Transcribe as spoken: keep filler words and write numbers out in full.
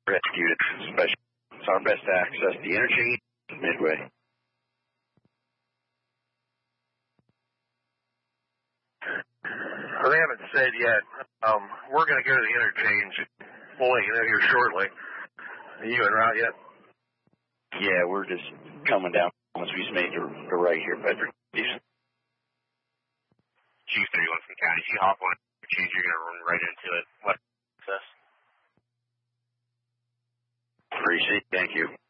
Rescued special. It's our best to access the interchange midway. Well, they haven't said yet. Um, we're going to go to the interchange. We'll let you know here shortly. Are you en route yet? Yeah, we're just coming down once we just made the, the right here, Bedford. Chief thirty-one from County. If you hop on interchange, you're going to run right into it. What access? Appreciate it. Thank you.